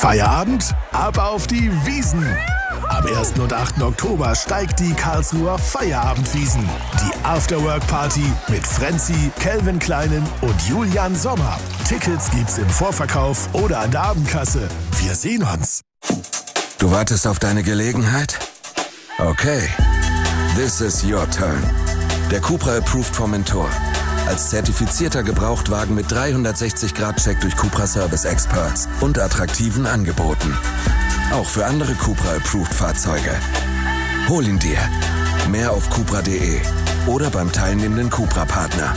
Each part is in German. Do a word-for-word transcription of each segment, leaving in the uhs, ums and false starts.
Feierabend? Ab auf die Wiesn! Am ersten und achten Oktober steigt die Karlsruher Feierabendwiesn. Die Afterwork-Party mit Frenzy, Calvin Kleinen und Julian Sommer. Tickets gibt's im Vorverkauf oder an der Abendkasse. Wir sehen uns. Du wartest auf deine Gelegenheit? Okay. This is your turn. Der Cupra Approved Formentor. Als zertifizierter Gebrauchtwagen mit dreihundertsechzig Grad Check durch Cupra Service Experts und attraktiven Angeboten. Auch für andere Cupra Approved Fahrzeuge. Hol ihn dir. Mehr auf cupra punkt de oder beim teilnehmenden Cupra-Partner.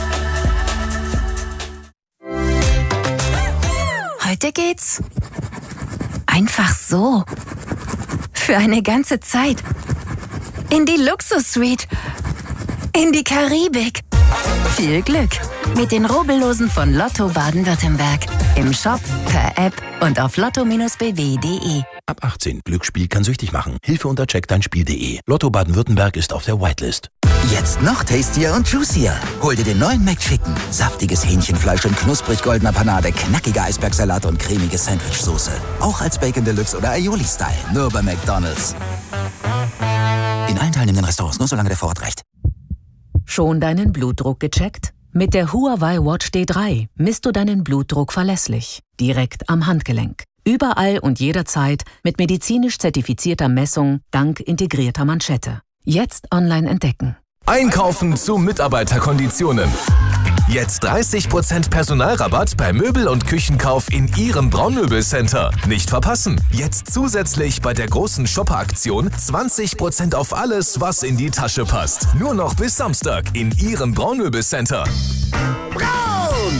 Heute geht's einfach so. Für eine ganze Zeit. In die Luxus-Suite. In die Karibik. Viel Glück mit den Rubbellosen von Lotto Baden-Württemberg. Im Shop, per App und auf lotto Bindestrich b w punkt de. Ab achtzehn. Glücksspiel kann süchtig machen. Hilfe unter check dein Spiel punkt de. Lotto Baden-Württemberg ist auf der Whitelist. Jetzt noch tastier und juicier. Hol dir den neuen McChicken. Saftiges Hähnchenfleisch in knusprig goldener Panade, knackige Eisbergsalat und cremige Sandwichsoße. Auch als Bacon Deluxe oder Aioli-Style. Nur bei McDonald's. In allen teilnehmenden Restaurants, nur solange der Vorrat reicht. Schon deinen Blutdruck gecheckt? Mit der Huawei Watch D drei misst du deinen Blutdruck verlässlich. Direkt am Handgelenk. Überall und jederzeit mit medizinisch zertifizierter Messung dank integrierter Manschette. Jetzt online entdecken. Einkaufen zu Mitarbeiterkonditionen. Jetzt dreißig Prozent Personalrabatt bei Möbel- und Küchenkauf in Ihrem Braunmöbelcenter. Nicht verpassen. Jetzt zusätzlich bei der großen Shopper-Aktion zwanzig Prozent auf alles, was in die Tasche passt. Nur noch bis Samstag in Ihrem Braunmöbelcenter. Braun!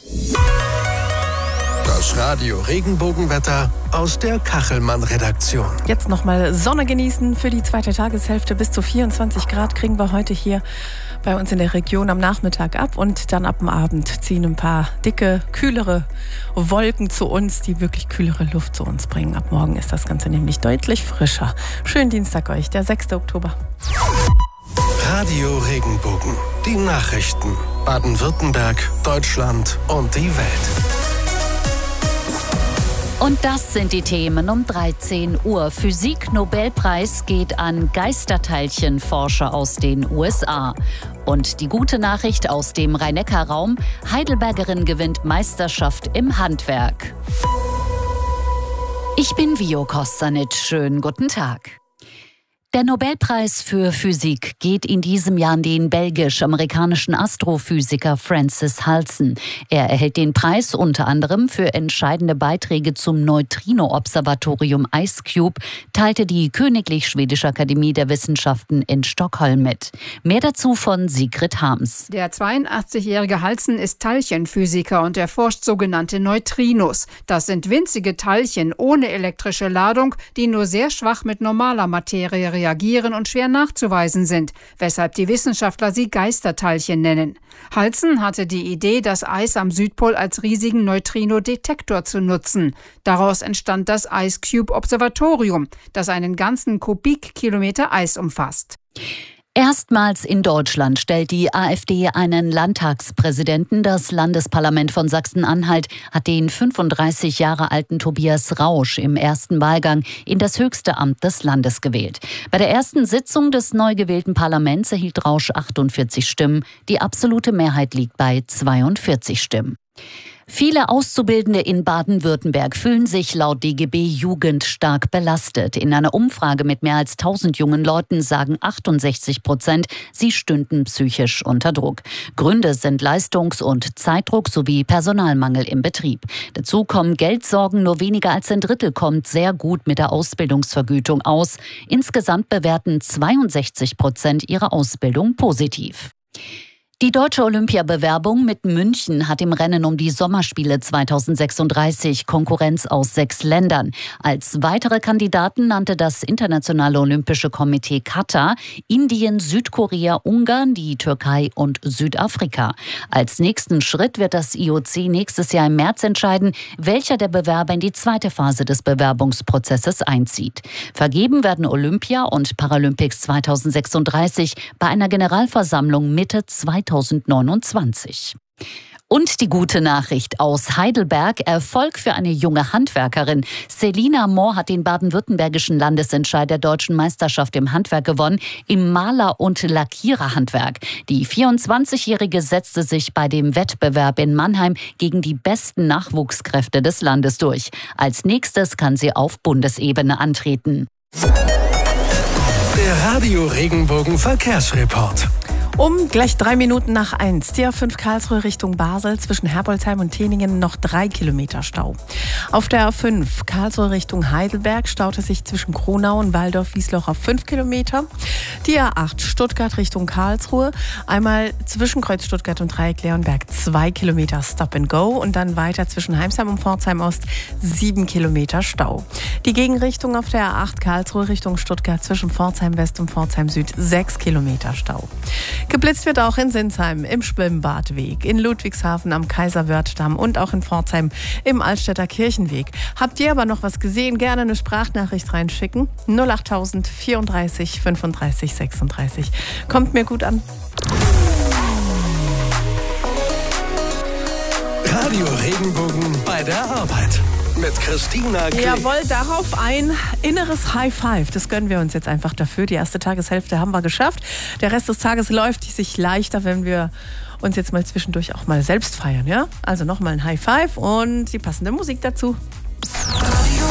Das Radio Regenbogenwetter aus der Kachelmann-Redaktion. Jetzt nochmal Sonne genießen für die zweite Tageshälfte. Bis zu vierundzwanzig Grad kriegen wir heute hier bei uns in der Region am Nachmittag ab. Und dann ab dem Abend ziehen ein paar dicke, kühlere Wolken zu uns, die wirklich kühlere Luft zu uns bringen. Ab morgen ist das Ganze nämlich deutlich frischer. Schönen Dienstag euch, der sechster Oktober. Radio Regenbogen. Die Nachrichten. Baden-Württemberg, Deutschland und die Welt. Und das sind die Themen um dreizehn Uhr. Physik-Nobelpreis geht an Geisterteilchenforscher aus den U S A. Und die gute Nachricht aus dem Rhein-Neckar-Raum: Heidelbergerin gewinnt Meisterschaft im Handwerk. Ich bin Vio Kostanic. Schönen guten Tag. Der Nobelpreis für Physik geht in diesem Jahr an den belgisch-amerikanischen Astrophysiker Francis Halsen. Er erhält den Preis unter anderem für entscheidende Beiträge zum Neutrino-Observatorium IceCube, teilte die Königlich Schwedische Akademie der Wissenschaften in Stockholm mit. Mehr dazu von Sigrid Harms. Der zweiundachtzigjährige Halsen ist Teilchenphysiker und erforscht sogenannte Neutrinos. Das sind winzige Teilchen ohne elektrische Ladung, die nur sehr schwach mit normaler Materie reagieren und schwer nachzuweisen sind, weshalb die Wissenschaftler sie Geisterteilchen nennen. Halsen hatte die Idee, das Eis am Südpol als riesigen Neutrino-Detektor zu nutzen. Daraus entstand das IceCube-Observatorium, das einen ganzen Kubikkilometer Eis umfasst. Erstmals in Deutschland stellt die AfD einen Landtagspräsidenten. Das Landesparlament von Sachsen-Anhalt hat den fünfunddreißig Jahre alten Tobias Rausch im ersten Wahlgang in das höchste Amt des Landes gewählt. Bei der ersten Sitzung des neu gewählten Parlaments erhielt Rausch achtundvierzig Stimmen. Die absolute Mehrheit liegt bei zweiundvierzig Stimmen. Viele Auszubildende in Baden-Württemberg fühlen sich laut D G B Jugend stark belastet. In einer Umfrage mit mehr als tausend jungen Leuten sagen achtundsechzig Prozent, sie stünden psychisch unter Druck. Gründe sind Leistungs- und Zeitdruck sowie Personalmangel im Betrieb. Dazu kommen Geldsorgen, nur weniger als ein Drittel kommt sehr gut mit der Ausbildungsvergütung aus. Insgesamt bewerten zweiundsechzig Prozent ihre Ausbildung positiv. Die deutsche Olympiabewerbung mit München hat im Rennen um die Sommerspiele zweitausendsechsunddreißig Konkurrenz aus sechs Ländern. Als weitere Kandidaten nannte das Internationale Olympische Komitee Katar, Indien, Südkorea, Ungarn, die Türkei und Südafrika. Als nächsten Schritt wird das I O C nächstes Jahr im März entscheiden, welcher der Bewerber in die zweite Phase des Bewerbungsprozesses einzieht. Vergeben werden Olympia und Paralympics zweitausendsechsunddreißig bei einer Generalversammlung Mitte zweitausendneunundzwanzig. Und die gute Nachricht aus Heidelberg: Erfolg für eine junge Handwerkerin. Selina Mohr hat den baden-württembergischen Landesentscheid der Deutschen Meisterschaft im Handwerk gewonnen, im Maler- und Lackiererhandwerk. Die vierundzwanzigjährige setzte sich bei dem Wettbewerb in Mannheim gegen die besten Nachwuchskräfte des Landes durch. Als nächstes kann sie auf Bundesebene antreten. Der Radio Regenbogen Verkehrsreport. Um gleich drei Minuten nach eins. D A fünf Karlsruhe Richtung Basel zwischen Herbolzheim und Teningen noch drei Kilometer Stau. Auf der A fünf Karlsruhe Richtung Heidelberg staut es sich zwischen Kronau und Waldorf-Wiesloch auf fünf Kilometer. Die A acht Stuttgart Richtung Karlsruhe. Einmal zwischen Kreuz Stuttgart und Dreieck Leonberg zwei Kilometer Stop and Go und dann weiter zwischen Heimsheim und Pforzheim Ost sieben Kilometer Stau. Die Gegenrichtung auf der A acht Karlsruhe Richtung Stuttgart zwischen Pforzheim West und Pforzheim Süd sechs Kilometer Stau. Geblitzt wird auch in Sinsheim im Schwimmbadweg, in Ludwigshafen am Kaiserwörthdamm und auch in Pforzheim im Altstädter Kirchenweg. Habt ihr aber noch was gesehen? Gerne eine Sprachnachricht reinschicken. null achttausend vierunddreißig fünfunddreißig sechsunddreißig. Kommt mir gut an. Radio Regenbogen bei der Arbeit. Mit Christina Klee. Jawohl, darauf ein inneres High Five. Das gönnen wir uns jetzt einfach dafür. Die erste Tageshälfte haben wir geschafft. Der Rest des Tages läuft sich leichter, wenn wir uns jetzt mal zwischendurch auch mal selbst feiern. Ja? Also nochmal ein High Five und die passende Musik dazu. Radio